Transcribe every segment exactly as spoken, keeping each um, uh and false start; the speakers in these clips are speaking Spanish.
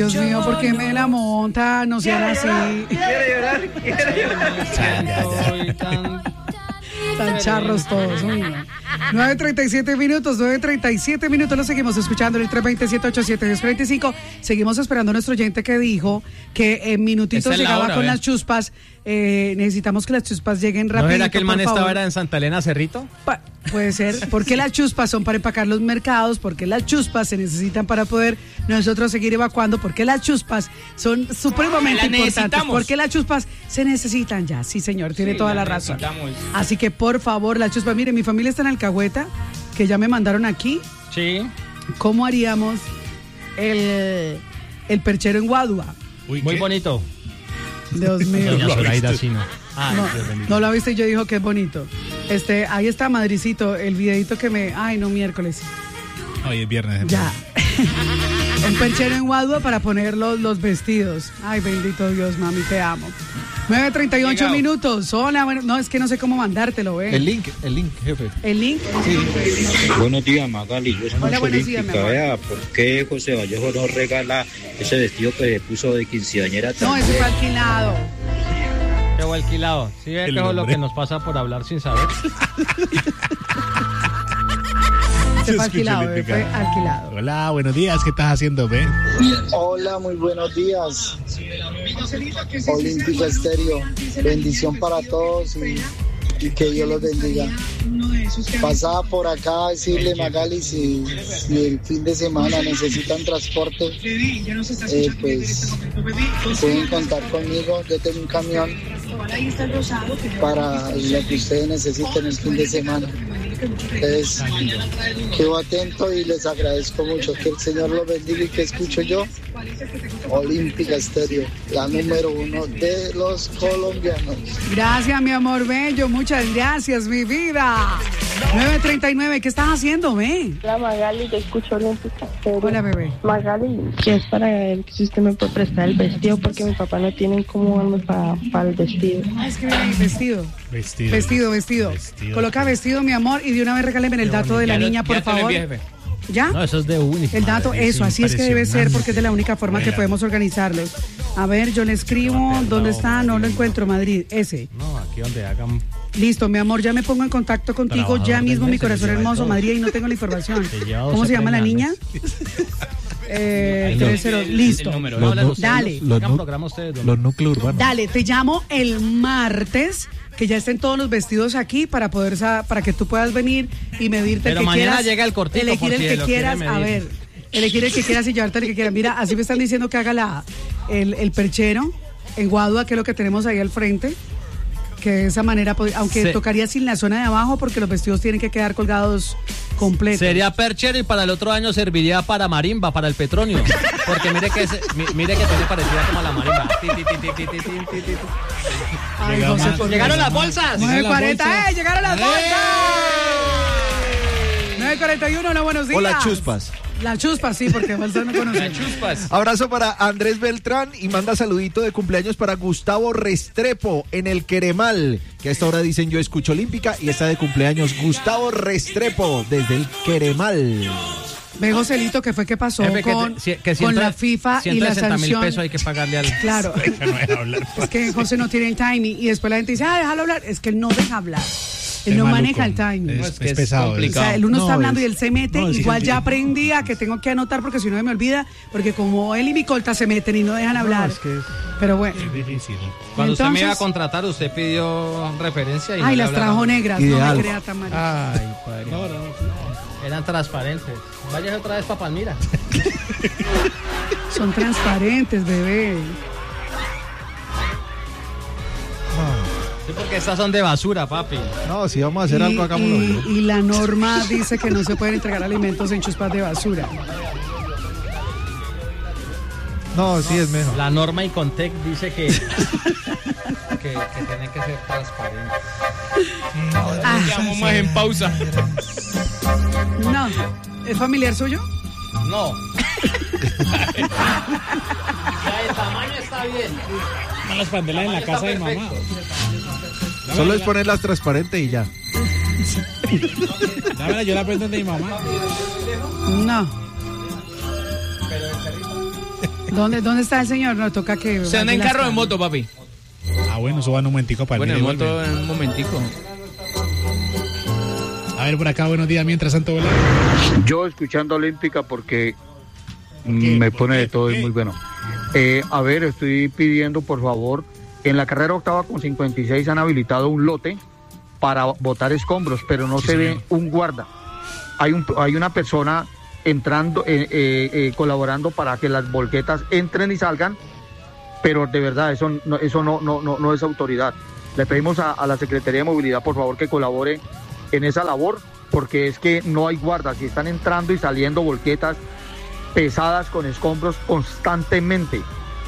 Dios mío, ¿por qué me la monta? No sean así. Quiere llorar, quiere llorar. Tan charros todos. Uy, no. nueve treinta y siete minutos, nueve treinta y siete minutos, lo seguimos escuchando en el tres dos cero, siete ocho siete, uno cero cuatro cinco. Seguimos esperando a nuestro oyente que dijo que en minutitos llegaba hora, con las chuspas. Eh, necesitamos que las chuspas lleguen rápido. ¿No era que el man estaba era en Santa Elena Cerrito? Pa- puede ser, porque las chuspas son para empacar los mercados, porque las chuspas se necesitan para poder nosotros seguir evacuando, porque las chuspas son supremamente importantes, porque las chuspas se necesitan ya. Sí, señor, tiene sí, toda la razón. Así que por favor, las chuspas, mire, mi familia está en Alcahueta, que ya me mandaron aquí. Sí. ¿Cómo haríamos el, el perchero en Guadua? Uy, muy bonito. Dios mío. No, Zoraida, sí, no. Ay, no, no lo viste y yo dijo que es bonito. Este, ahí está, Madricito, el videito que me... Ay, no, miércoles. Hoy es viernes. Ya. Un perchero en Guadua para poner los, los vestidos. Ay, bendito Dios, mami, te amo. nueve treinta y ocho minutos. Hola, bueno, no, es que no sé cómo mandártelo, ¿eh? El link, el link, jefe. ¿El link? Sí. Buenos días, Magali. Yo Hola, buenos días, mi amor. Vea, ¿por qué José Vallejo no regala ese vestido que se puso de quinceañera? No, ese fue alquilado. ¿Qué fue alquilado? Sí, ve que es lo que nos pasa por hablar sin saber. Se fue alquilado, fue alquilado. Hola, buenos días, ¿qué estás haciendo, Ben? Hola, muy buenos días. Olímpica Estéreo, bendición para todos y, y que Dios los bendiga. Pasaba por acá a decirle, Magali, si, si el fin de semana necesitan transporte, eh, pues pueden contar conmigo. Yo tengo un camión para lo que ustedes necesiten el fin de semana. Entonces, quedo atento y les agradezco mucho. Que el Señor los bendiga y que escucho yo. Olímpica Estéreo, la número uno de los colombianos. Gracias, mi amor bello. Muchas gracias, mi vida. nueve treinta y nueve, ¿qué estás haciendo, ve? Hola, Magali, te escucho Olímpica Estéreo. Hola, bebé. Magali, que es para ver si usted me puede prestar el vestido porque mi papá no tiene cómo darme para pa el vestido. Ah, es que viene vestido. Vestido. Vestido, vestido. Vestido. Coloca vestido, mi amor, y de una vez regáleme el dato de la ya niña, lo, por ya favor. ¿Ya? No, eso es de único. El dato, madre, eso, así es que debe ser porque es de la única forma Buena. que podemos organizarlos. A ver, yo le escribo, ¿dónde está? No lo encuentro, Madrid, ese. No, aquí donde hagan... Listo, mi amor, ya me pongo en contacto contigo Trabajador ya mismo, mi meses, corazón hermoso, Madrid, y no tengo la información. ¿Cómo se llama la niña? Eh, tres cero, listo. El número, Los no, nu- Dale. Los, Hagan nu- programa ustedes, don. los núcleos urbanos. Dale, te llamo el martes, que ya estén todos los vestidos aquí para poder sa- para que tú puedas venir y medirte Pero el que mañana quieras. llega el cortico, elegir por el si que lo quiere quieras, a medir. ver, elegir el que quieras y llevarte el que quieras. Mira, así me están diciendo que haga la el, el perchero en Guadua, que es lo que tenemos ahí al frente. Que de esa manera, pod- aunque Se- tocaría sin la zona de abajo porque los vestidos tienen que quedar colgados completos. Sería perchero y para el otro año serviría para marimba, para el Petronio. Porque mire que ese- mi- mire que tiene parecida como a la marimba. Ti, ti, ti, ti, ti, ti, ti, ti, ti. Ay, Llega José, más. por ¡Llegaron Dios. las bolsas! nueve cuarenta, bolsas. ¡eh! ¡Llegaron las bolsas! nueve cuarenta y uno, hola, buenos días. Hola, chuspas. La chuspa, sí, porque bolsas no conocemos. Chuspas. Abrazo para Andrés Beltrán y manda saludito de cumpleaños para Gustavo Restrepo en el Queremal, que a esta hora dicen yo escucho Olímpica y está de cumpleaños Gustavo Restrepo desde el Queremal. Ve, Joselito, ¿qué fue que pasó Jefe, que con, te- si- que con ciento- la FIFA y la ciento sesenta mil sanción? pesos hay que pagarle al... Claro, es que José no tiene el timing y después la gente dice, ah, déjalo hablar. Es que él no deja hablar. Él Es no maluco. maneja el timing. Es, No, es que es es pesado. O complicado. sea, el uno No, está hablando es- y él se mete, no, es igual que- ya aprendí a que tengo que anotar porque si no me olvida, porque como él y mi colta se meten y no dejan hablar. es que es- Pero bueno. Es difícil. Cuando usted me iba a Entonces- contratar, usted pidió referencia y no Ay, le las hablaron. trajo negras, no Ideal. me crea tan mal. Ay, padre. Eran transparentes. Váyase otra vez para Palmira. Son transparentes, bebé. Sí, porque estas son de basura, papi. No, si vamos a hacer y, algo, hagámoslo. y- y la norma dice que no se pueden entregar alimentos en chuspas de basura. No, sí es mejor. La norma Icontec dice que, que, que tienen que ser transparentes. Ah, Vamos más en pausa. no, ¿es familiar suyo? No. Ya el tamaño está bien. Están las pandelas en la casa de mamá. Solo es ponerlas transparentes y ya. Dámela, yo la prendo de mi mamá. No. ¿Dónde, ¿Dónde está el señor? No, toca que... Se anda en carro o en moto, papi. Ah, bueno, suban un momentico para bueno, el Bueno, en moto en un momentico. A ver, por acá, buenos días, mientras tanto, ¿verdad? Yo escuchando Olímpica porque me pone de todo y muy bueno. Eh, a ver, estoy pidiendo, por favor, en la carrera octava con cincuenta y seis han habilitado un lote para botar escombros, pero no sí, se señor. ve un guarda. Hay, un, hay una persona entrando, eh, eh, eh, colaborando para que las volquetas entren y salgan, pero de verdad eso no, eso no, no, no, no es autoridad. Le pedimos a, a la Secretaría de Movilidad, por favor, que colabore en esa labor, porque es que no hay guardas y están entrando y saliendo volquetas pesadas con escombros constantemente.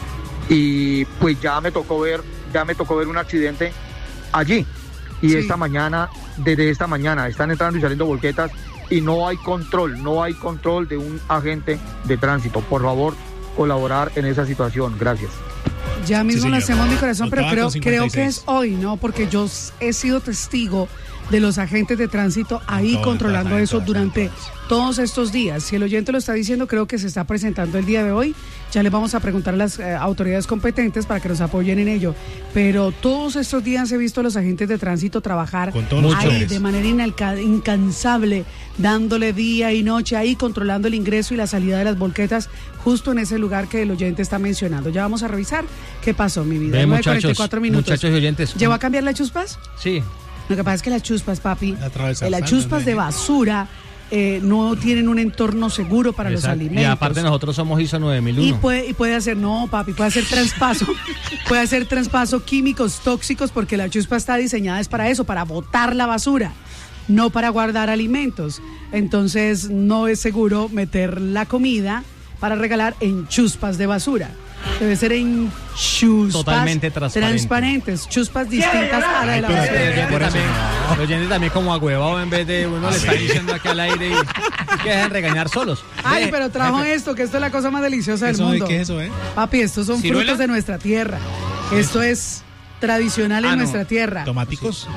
Y pues ya me tocó ver, ya me tocó ver un accidente allí. Y sí. esta mañana, desde esta mañana, están entrando y saliendo volquetas y no hay control, no hay control de un agente de tránsito. Por favor, colaborar en esa situación. Gracias. Ya mismo sí, lo hacemos, mi corazón, pero creo, creo que es hoy, ¿no? Porque yo he sido testigo de los agentes de tránsito ahí todo, controlando todo, eso todo, durante todo. todos estos días. Si el oyente lo está diciendo, creo que se está presentando el día de hoy. Ya le vamos a preguntar a las eh, autoridades competentes para que nos apoyen en ello. Pero todos estos días he visto a los agentes de tránsito trabajar ahí de manera inalca- incansable, dándole día y noche ahí, controlando el ingreso y la salida de las volquetas, justo en ese lugar que el oyente está mencionando. Ya vamos a revisar qué pasó, mi vida. Ve, muchachos, muchachos y oyentes. ¿Llegó a cambiar las chuspas? Sí. Lo que pasa es que las chuspas, papi, las chuspas de basura eh, no tienen un entorno seguro para Exacto. los alimentos. Y aparte nosotros somos I S O nueve mil uno. Y puede, y puede hacer, no, papi, puede hacer traspaso, puede hacer traspaso químicos tóxicos porque la chuspa está diseñada es para eso, para botar la basura, no para guardar alimentos. Entonces no es seguro meter la comida para regalar en chuspas de basura. Debe ser en chuspas totalmente transparente. transparentes, chuspas distintas a la de la basura. Los oyentes también como agüevado en vez de uno le está diciendo aquí al aire y, y que dejen regañar solos. Ay, Ve, pero trajo jefe. esto, que esto es la cosa más deliciosa del mundo. ¿Qué es eso, eh? Papi, estos son ¿Ciruela? frutos de nuestra tierra. Esto es tradicional en ah, no. nuestra tierra. ¿Tomáticos?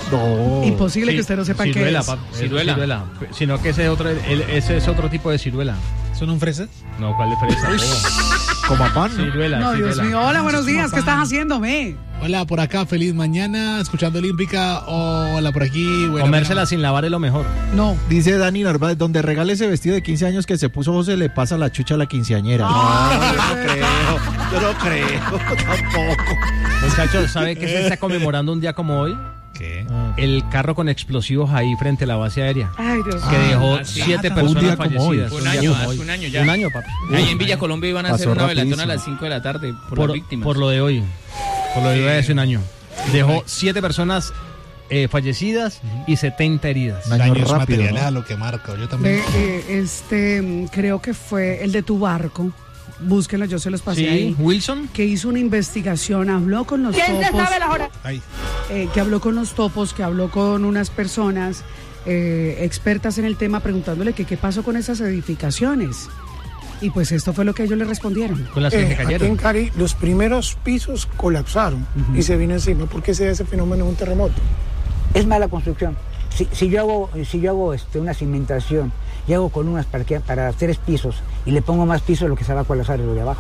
No. Imposible Sí, que ustedes no sepan ciruela, qué es. Pap, ciruela. ciruela. Sino que ese, otro, el, ese es otro tipo de ciruela. ¿Son un fresas? No, ¿cuál es fresa? Oh. Como pan. Ciruela, No, ciruela. Dios mío. Hola, buenos días. ¿Qué estás haciendo, me? Hola, por acá, feliz mañana, escuchando Olímpica. Hola, por aquí. Buena, Comérsela buena. sin lavar es lo mejor. No. Dice Dani Narváez, donde regale ese vestido de quince años que se puso José, le pasa la chucha a la quinceañera. Ah, no, yo no creo, yo no creo, tampoco. Muchachos, ¿sabe qué se está conmemorando un día como hoy? ¿Qué? El carro con explosivos ahí frente a la base aérea. Ay, Dios. Que dejó ah, sí. siete Un personas día como fallecidas. hoy. Un día año, como hace hoy. un año ya. Un año, papi. Ahí en Villa Colombia iban a hacer Pasó una velatón rapidísimo. a las cinco de la tarde por, Por, las víctimas. por lo de hoy. Por lo de hoy hace un año. Dejó siete personas eh, fallecidas y setenta heridas. Un año Daños rápido, materiales ¿no? a lo que marca. Yo también. Ve, eh, este, creo que fue el de tu barco. Búsquenlo, yo se los pasé Sí, ahí. Wilson. Que hizo una investigación, habló con los ¿Quién se topos. sabe la hora? Ay. Eh, que habló con los topos, que habló con unas personas eh, expertas en el tema, preguntándole que qué pasó con esas edificaciones. Y pues esto fue lo que ellos le respondieron. Con las que Eh, se aquí cayeron. en Cali los primeros pisos colapsaron y se vino encima. ¿Por qué se da ese fenómeno en un terremoto? Es mala construcción. Si, si yo hago, si yo hago este, una cimentación y hago columnas para, que, para tres pisos y le pongo más pisos, lo que se va a colapsar es lo de abajo.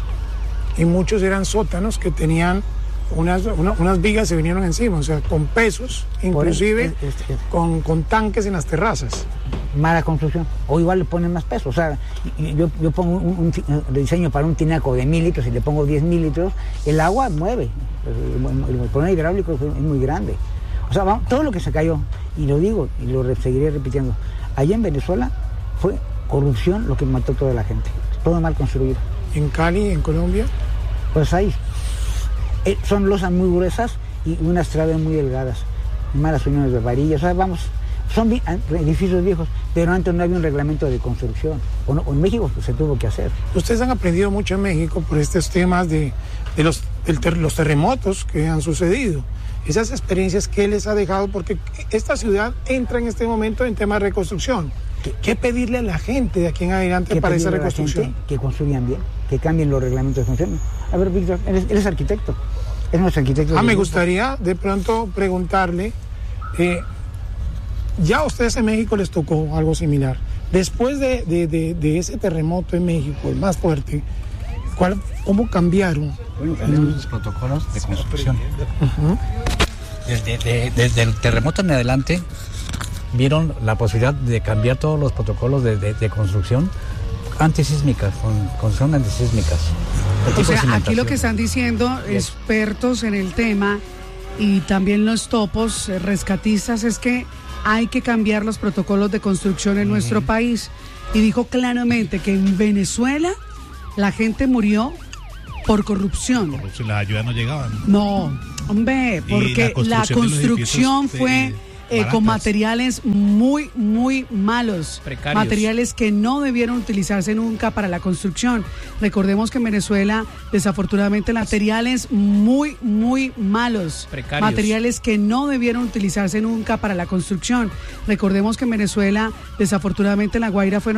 Y muchos eran sótanos que tenían unas, una- unas vigas se vinieron encima, o sea, con pesos, inclusive es- es- es- con, con tanques en las terrazas. Mala construcción. O igual le ponen más peso. O sea, y- yo, yo pongo un, un ti- un diseño para un tinaco de mil litros y le pongo diez mil litros, el agua mueve. El, el, el problema hidráulico es muy grande. O sea, vamos, todo lo que se cayó, y lo digo y lo re- seguiré repitiendo, allá en Venezuela fue corrupción lo que mató a toda la gente. Todo mal construido. En Cali, en Colombia, Pues ahí eh, son losas muy gruesas y unas traves muy delgadas, malas uniones de varillas, o sea, vamos, son vi- edificios viejos, pero antes no había un reglamento de construcción, o, no, o en México pues, se tuvo que hacer. ustedes han aprendido mucho en México por estos temas de, de los, del ter- los terremotos que han sucedido. Esas experiencias que les ha dejado, porque esta ciudad entra en este momento en temas de reconstrucción. ¿Qué, qué pedirle a la gente de aquí en adelante ¿Qué para esa pedirle a la reconstrucción? gente? Que construyan bien, que cambien los reglamentos de construcción. A ver, Víctor, eres, eres arquitecto, es nuestro arquitecto. Ah, del me grupo. gustaría de pronto preguntarle, eh, ya a ustedes en México les tocó algo similar. Después de, de, de, de ese terremoto en México, el más fuerte, ¿Cuál, ¿Cómo cambiaron? Bueno, cambiaron los protocolos de construcción. Uh-huh. Desde, de, desde el terremoto en adelante, vieron la posibilidad de cambiar todos los protocolos de, de, de construcción antisísmicas, con construcción antisísmicas. O sea, aquí lo que están diciendo expertos en el tema y también los topos eh, rescatistas es que hay que cambiar los protocolos de construcción en uh-huh. nuestro país. Y dijo claramente que en Venezuela la gente murió por corrupción. Corrupción, las ayudas no llegaban. No, hombre, porque la construcción, la construcción fue eh, con materiales muy, muy malos. Precarios. Materiales que no debieron utilizarse nunca para la construcción. Recordemos que en Venezuela, desafortunadamente, materiales muy, muy malos. Precarios. Materiales que no debieron utilizarse nunca para la construcción. Recordemos que en Venezuela, desafortunadamente, La Guaira fue